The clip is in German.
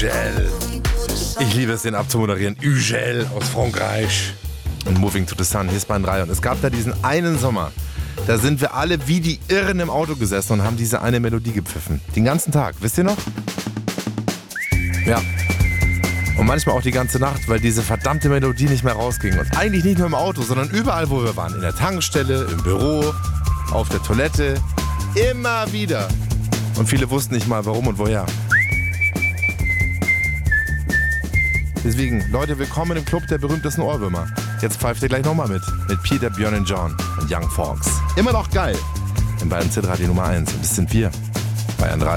Ugel. Ich liebe es, den abzumoderieren. Ugel aus Frankreich. Und Moving to the Sun, hier ist Bahn 3. Und es gab da diesen einen Sommer, da sind wir alle wie die Irren im Auto gesessen und haben diese eine Melodie gepfiffen. Den ganzen Tag, wisst ihr noch? Ja. Und manchmal auch die ganze Nacht, weil diese verdammte Melodie nicht mehr rausging. Und eigentlich nicht nur im Auto, sondern überall, wo wir waren. In der Tankstelle, im Büro, auf der Toilette. Immer wieder. Und viele wussten nicht mal, warum und woher. Deswegen, Leute, willkommen im Club der berühmtesten Ohrwürmer. Jetzt pfeift ihr gleich nochmal mit. Mit Peter, Björn und John und Young Fox. Immer noch geil. In Bayern Z Radio Nummer 1. Und das sind wir. Bayern 3.